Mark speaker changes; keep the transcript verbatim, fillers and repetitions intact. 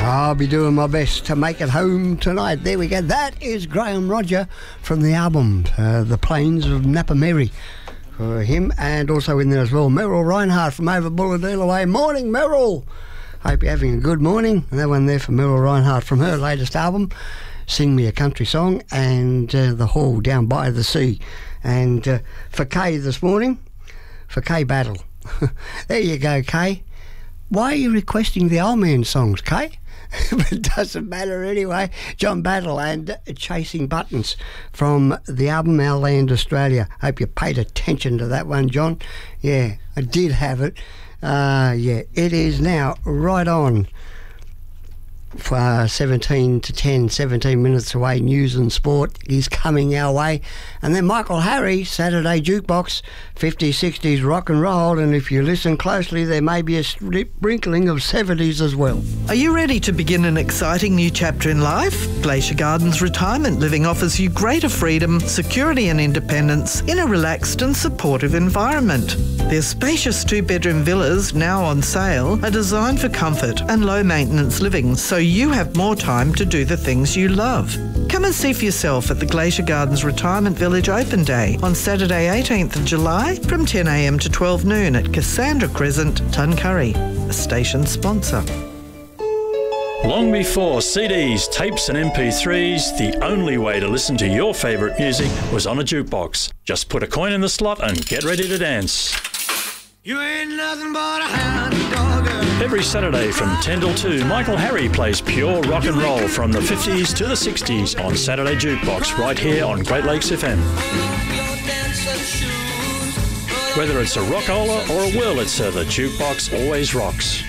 Speaker 1: I'll be doing my best to make it home tonight. There we go. That is Graham Rodger from the album uh, The Plains of Nappamerri. For him, and also in there as well, Merrill Reinhardt from over Bulladila Way. Morning, Merrill. Hope you're having a good morning. And that one there for Merrill Reinhardt from her latest album, Sing Me a Country Song, and uh, The Hall Down by the Sea. And uh, for Kay this morning, for Kay Battle. There you go, Kay. Why are you requesting the old man songs, Kay? But it doesn't matter anyway. John Battle and Chasing Buttons from the album Our Land Australia. Hope you paid attention to that one, John. Yeah, I did have it. Uh, yeah, it is now right on for uh, seventeen to ten, seventeen minutes away. News and sport is coming our way. And then Michael Harry, Saturday Jukebox, fifties, sixties rock and roll. And if you listen closely, there may be a sprinkling of seventies as well.
Speaker 2: Are you ready to begin an exciting new chapter in life? Glacier Gardens Retirement Living offers you greater freedom, security and independence in a relaxed and supportive environment. Their spacious two-bedroom villas, now on sale, are designed for comfort and low-maintenance living, so you have more time to do the things you love. Come and see for yourself at the Glacier Gardens Retirement Village Open Day on Saturday eighteenth of July from ten a m to twelve noon at Cassandra Crescent, Tuncurry, a station sponsor.
Speaker 3: Long before C Ds, tapes and M P threes, the only way to listen to your favourite music was on a jukebox. Just put a coin in the slot and get ready to dance.
Speaker 4: You ain't nothing but a hound dog.
Speaker 3: Every Saturday from ten till two, Michael Harry plays pure rock and roll from the fifties to the sixties on Saturday Jukebox right here on Great Lakes F M. Whether it's a rockola or a Wurlitzer, the jukebox always rocks.